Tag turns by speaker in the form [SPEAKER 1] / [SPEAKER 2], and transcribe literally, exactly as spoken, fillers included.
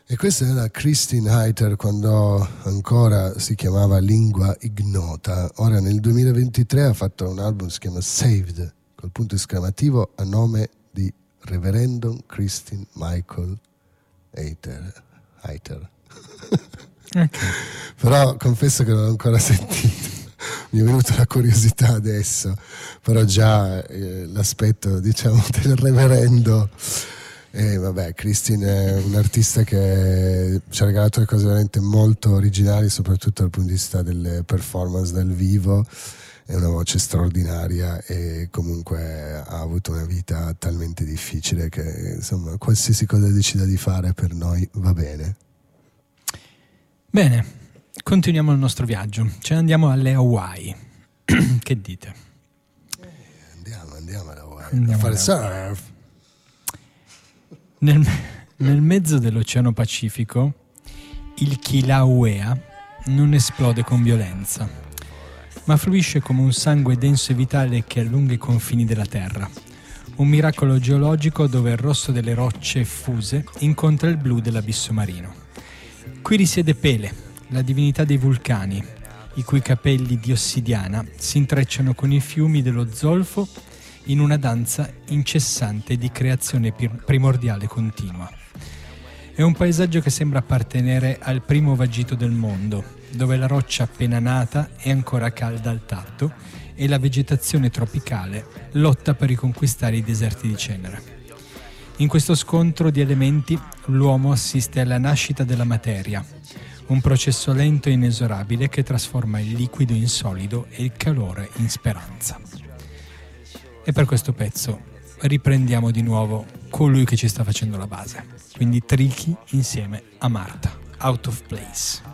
[SPEAKER 1] E questa era Christine Hayter quando ancora si chiamava Lingua Ignota. Ora nel duemilaventitré ha fatto un album che si chiama Saved, col punto esclamativo a nome di Reverendo Christine Michael Hayter. Hayter.
[SPEAKER 2] Okay.
[SPEAKER 1] Però confesso che non l'ho ancora sentito. Mi è venuta la curiosità adesso, però già eh, l'aspetto, diciamo, del reverendo. E vabbè, Christine è un artista che ci ha regalato delle cose veramente molto originali, soprattutto dal punto di vista delle performance dal vivo. È una voce straordinaria e comunque ha avuto una vita talmente difficile che insomma qualsiasi cosa decida di fare per noi va bene.
[SPEAKER 2] Bene, continuiamo il nostro viaggio, cioè andiamo alle Hawaii. Che dite?
[SPEAKER 1] Eh, andiamo, andiamo alle Hawaii
[SPEAKER 2] Andiamo
[SPEAKER 1] a fare
[SPEAKER 2] alle
[SPEAKER 1] surf.
[SPEAKER 2] Nel, nel mezzo dell'Oceano Pacifico il Kilauea non esplode con violenza, ma fluisce come un sangue denso e vitale che allunga i confini della Terra. Un miracolo geologico dove il rosso delle rocce fuse incontra il blu dell'abisso marino. Qui risiede Pele, la divinità dei vulcani, i cui capelli di ossidiana si intrecciano con i fiumi dello zolfo in una danza incessante di creazione primordiale continua. È un paesaggio che sembra appartenere al primo vagito del mondo, dove la roccia appena nata è ancora calda al tatto e la vegetazione tropicale lotta per riconquistare i deserti di cenere. In questo scontro di elementi l'uomo assiste alla nascita della materia, un processo lento e inesorabile che trasforma il liquido in solido e il calore in speranza. E per questo pezzo riprendiamo di nuovo colui che ci sta facendo la base, quindi Tricky insieme a Marta, Out of Place.